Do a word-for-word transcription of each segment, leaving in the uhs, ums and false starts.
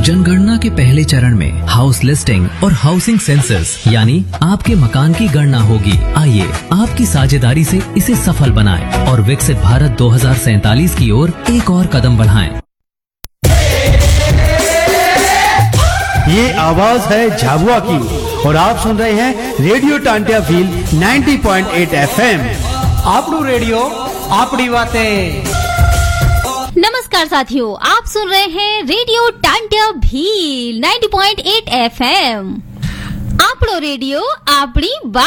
जनगणना के पहले चरण में हाउस लिस्टिंग और हाउसिंग सेंसस यानी आपके मकान की गणना होगी। आइए आपकी साझेदारी से इसे सफल बनाएं और विकसित भारत दो हज़ार सैंतालीस की ओर एक और कदम बढ़ाएं। ये आवाज है झाबुआ की और आप सुन रहे हैं रेडियो टांटिया फील नब्बे पॉइंट आठ एफएम। आपनू रेडियो आपड़ी बातें। नमस्कार साथियों, आप सुन रहे हैं रेडियो टांटिया भील नब्बे पॉइंट आठ एफएम। आपड़ो रेडियो आपड़ी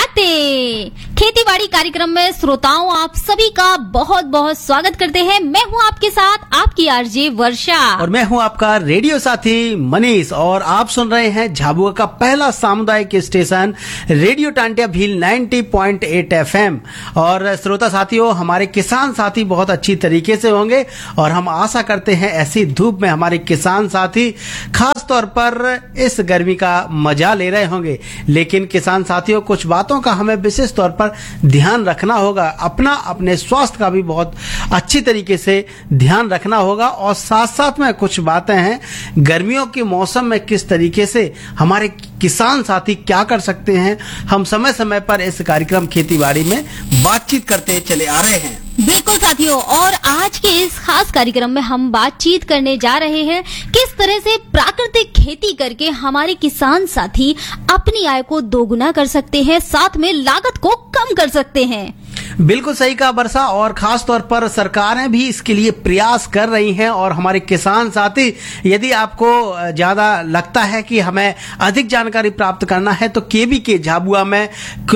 बातें। खेतीबाड़ी कार्यक्रम में श्रोताओं आप सभी का बहुत बहुत स्वागत करते हैं। मैं हूं आपके साथ आपकी आरजे वर्षा और मैं हूं आपका रेडियो साथी मनीष और आप सुन रहे हैं झाबुआ का पहला सामुदायिक स्टेशन रेडियो टांटिया भील नब्बे पॉइंट आठ एफएम। और श्रोता साथियों, हमारे किसान साथी बहुत अच्छी तरीके से होंगे और हम आशा करते हैं ऐसी धूप में हमारे किसान साथी खास तौर पर इस गर्मी का मजा ले रहे होंगे। लेकिन किसान साथियों, कुछ बातों का हमें विशेष तौर पर ध्यान रखना होगा। अपना अपने स्वास्थ्य का भी बहुत अच्छी तरीके से ध्यान रखना होगा और साथ साथ में कुछ बातें हैं गर्मियों के मौसम में किस तरीके से हमारे किसान साथी क्या कर सकते हैं, हम समय समय पर इस कार्यक्रम खेतीबाड़ी में बातचीत करते चले आ रहे हैं। बिल्कुल साथियों, और आज के इस खास कार्यक्रम में हम बातचीत करने जा रहे हैं किस तरह से प्राकृतिक खेती करके हमारे किसान साथी अपनी आय को दोगुना कर सकते हैं, साथ में लागत को कम कर सकते हैं। बिल्कुल सही कहा वर्षा, और खास तौर पर सरकारें भी इसके लिए प्रयास कर रही हैं। और हमारे किसान साथी, यदि आपको ज्यादा लगता है कि हमें अधिक जानकारी प्राप्त करना है तो केवी के झाबुआ में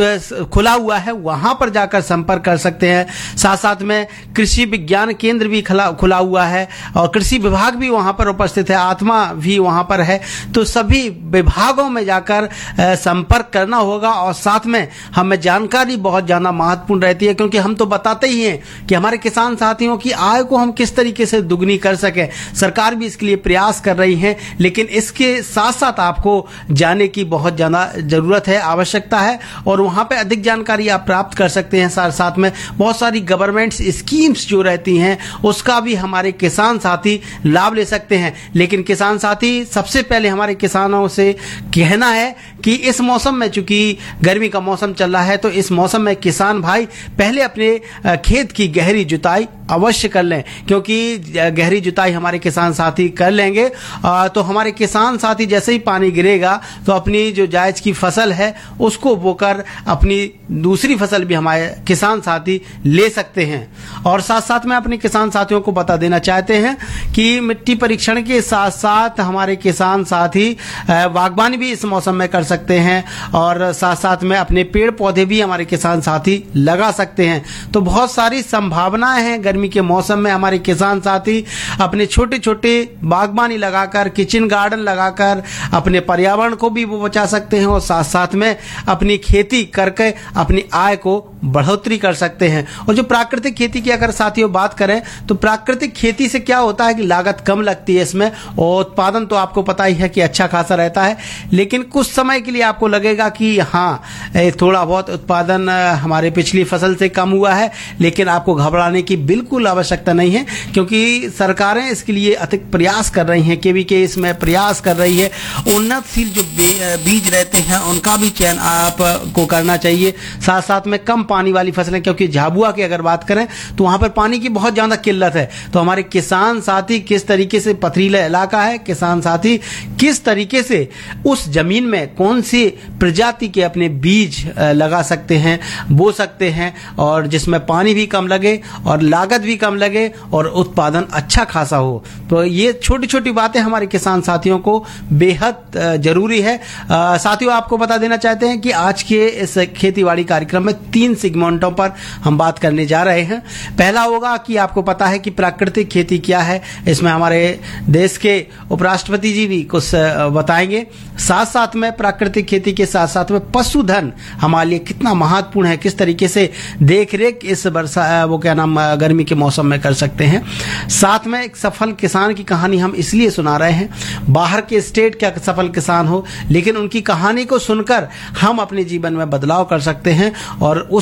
खुला हुआ है, वहां पर जाकर संपर्क कर सकते हैं। साथ साथ में कृषि विज्ञान केंद्र भी खुला हुआ है और कृषि विभाग भी वहां पर उपस्थित है, आत्मा भी वहां पर है। तो सभी विभागों में जाकर संपर्क करना होगा और साथ में हमें जानकारी बहुत ज्यादा महत्वपूर्ण रहती है, क्योंकि हम तो बताते ही हैं कि हमारे किसान साथियों की आय को हम किस तरीके से दुगनी कर सके। सरकार भी इसके लिए प्रयास कर रही है, लेकिन इसके साथ साथ आपको जाने की बहुत ज्यादा जरूरत है, आवश्यकता है और वहां पे अधिक जानकारी आप प्राप्त कर सकते हैं। साथ साथ में बहुत सारी गवर्नमेंट स्कीम्स जो रहती हैं उसका भी हमारे किसान साथी लाभ ले सकते हैं। लेकिन किसान साथी, सबसे पहले हमारे किसानों से कहना है कि इस मौसम में, चूंकि गर्मी का मौसम चल रहा है, तो इस मौसम में किसान भाई पहले अपने खेत की गहरी जुताई अवश्य कर लें, क्योंकि गहरी जुताई हमारे किसान साथी कर लेंगे तो हमारे किसान साथी जैसे ही पानी गिरेगा तो अपनी जो जायज की फसल है उसको बोकर अपनी दूसरी फसल भी हमारे किसान साथी ले सकते हैं। और साथ साथ में अपने किसान साथियों को बता देना चाहते हैं कि मिट्टी परीक्षण के साथ साथ हमारे किसान साथी बागवानी भी इस मौसम में कर सकते हैं और साथ साथ में अपने पेड़ पौधे भी हमारे किसान साथी लगा सकते हैं। तो बहुत सारी संभावनाएं हैं गर्मी के मौसम में। हमारे किसान साथी अपने छोटे छोटे बागबानी लगाकर, किचन गार्डन लगाकर अपने पर्यावरण को भी वो बचा सकते हैं और साथ साथ में अपनी खेती करके अपनी आय को बढ़ोतरी कर सकते हैं। और जो प्राकृतिक खेती की अगर साथियों बात करें तो प्राकृतिक खेती से क्या होता है कि लागत कम लगती है इसमें और उत्पादन तो आपको पता ही है कि अच्छा खासा रहता है। लेकिन कुछ समय के लिए आपको लगेगा कि हाँ, थोड़ा बहुत उत्पादन हमारे पिछली फसल से कम हुआ है, लेकिन आपको घबराने की बिल्कुल आवश्यकता नहीं है, क्योंकि सरकारें इसके लिए अधिक प्रयास कर रही हैं। केवी के इसमें प्रयास कर रही है। उन्नतशील जो बीज रहते हैं उनका भी चयन आपको करना चाहिए। साथ साथ में कम पानी वाली फसलें, क्योंकि झाबुआ की अगर बात करें तो वहां पर पानी की बहुत ज्यादा किल्लत है। तो हमारे किसान साथी किस तरीके से, पथरीला इलाका है, किसान साथी किस तरीके से उस जमीन में कौन सी प्रजाति के अपने बीज लगा सकते हैं, बो सकते हैं और जिसमें पानी भी कम लगे और लागत भी कम लगे और उत्पादन अच्छा खासा हो। तो ये छोटी छोटी बातें हमारे किसान साथियों को बेहद जरूरी है। साथियों, आपको बता देना चाहते हैं कि आज के इस खेतीबाड़ी कार्यक्रम में तीन सेगमेंटों पर हम बात करने जा रहे हैं। पहला होगा कि आपको पता है कि प्राकृतिक खेती क्या है, इसमें हमारे देश के उपराष्ट्रपति जी भी कुछ बताएंगे। साथ साथ में प्राकृतिक खेती के साथ साथ में पशुधन हमारे लिए कितना महत्वपूर्ण है, किस तरीके से देख रेख इस वर्षा वो क्या नाम गर्मी के मौसम में कर सकते हैं। साथ में एक सफल किसान की कहानी हम इसलिए सुना रहे हैं, बाहर के स्टेट क्या सफल किसान हो, लेकिन उनकी कहानी को सुनकर हम अपने जीवन में बदलाव कर सकते हैं और उस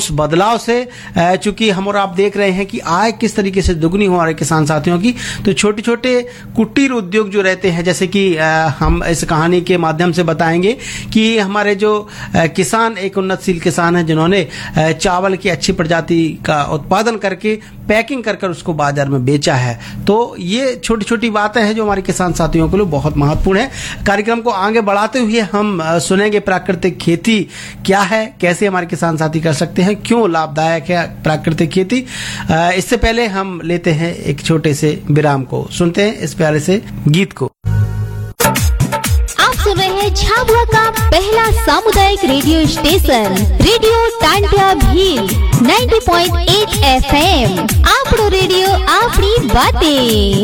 उस बदलाव से, चूंकि हम और आप देख रहे हैं कि आय किस तरीके से दुगनी हो रही है किसान साथियों की, तो छोटे छोटे कुटीर उद्योग जो रहते हैं, जैसे कि हम इस कहानी के माध्यम से बताएंगे कि हमारे जो किसान एक उन्नतशील किसान है जिन्होंने चावल की अच्छी प्रजाति का उत्पादन करके पैकिंग कर कर उसको बाजार में बेचा है। तो ये छोटी छोटी बातें हैं जो हमारे किसान साथियों के लिए बहुत महत्वपूर्ण है। कार्यक्रम को आगे बढ़ाते हुए हम सुनेंगे प्राकृतिक खेती क्या है, कैसे हमारे किसान साथी कर सकते हैं, क्यों लाभदायक है प्राकृतिक खेती। इससे पहले हम लेते हैं एक छोटे से विराम को, सुनते हैं इस प्यारे से गीत को। आप सुन रहे हैं झाबुआ का पहला सामुदायिक radio station radio Tantia Bhil नब्बे पॉइंट आठ एफ एम। आपड़ो रेडियो आपड़ी बातें।